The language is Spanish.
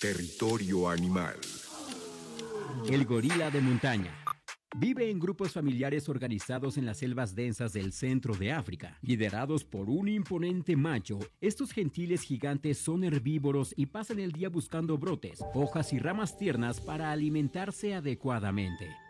Territorio animal. El gorila de montaña. Vive en grupos familiares organizados en las selvas densas del centro de África. Liderados por un imponente macho, estos gentiles gigantes son herbívoros y pasan el día buscando brotes, hojas y ramas tiernas para alimentarse adecuadamente.